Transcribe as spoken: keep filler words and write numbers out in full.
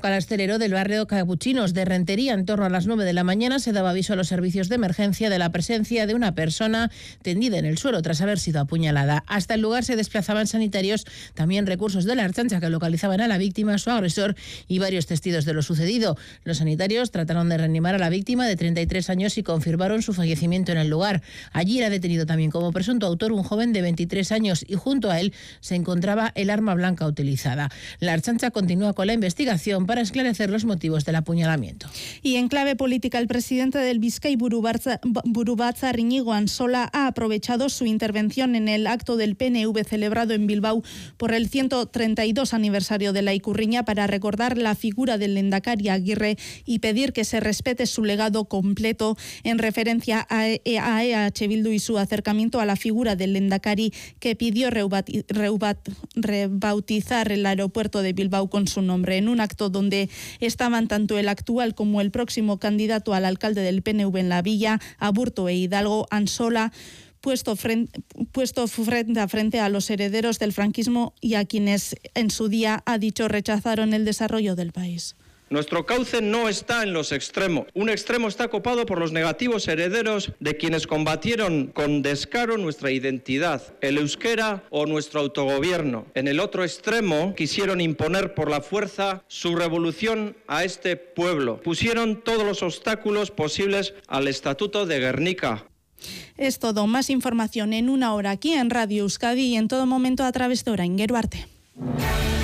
local hostelero del barrio Capuchinos de Rentería. En torno a las nueve de la mañana se daba aviso a los servicios de emergencia de la presencia de una persona tendida en el suelo tras haber sido apuñalada. Hasta el lugar se desplazaban sanitarios, también recursos de la Ertzaintza que localizaban a la víctima, su agresor y varios testigos de lo sucedido. Los sanitarios trataron de reanimar a la víctima de treinta y tres años y confirmaron su fallecimiento en el lugar. Allí era detenido también como presunto autor un joven de veintitrés años y junto a él se encontraba el arma blanca utilizada. La Ertzaintza continúa con la investigación para esclarecer los motivos del apuñalamiento. Y en clave política, el presidente del Bizkai Burubatzar, Íñigo Ansola, ha aprovechado su intervención en el acto del P N V celebrado en Bilbao por el ciento treinta y dos aniversario de la Ikurriña para recordar la figura del Lehendakari Aguirre y pedir que se respete su legado completo en referencia a E H Bildu y su acercamiento a la figura del Lehendakari, que pidió rebautizar el aeropuerto de Bilbao con su nombre, en un acto donde estaban tanto el actual como el próximo candidato al alcalde del P N V en la villa, Aburto e Hidalgo. Ansola Puesto frente, puesto frente a frente a los herederos del franquismo y a quienes en su día, ha dicho, rechazaron el desarrollo del país. Nuestro cauce no está en los extremos. Un extremo está copado por los negativos herederos de quienes combatieron con descaro nuestra identidad, el euskera o nuestro autogobierno. En el otro extremo quisieron imponer por la fuerza su revolución a este pueblo. Pusieron todos los obstáculos posibles al Estatuto de Gernika. Es todo. Más información en una hora aquí en Radio Euskadi y en todo momento a través de Orain Geruarte.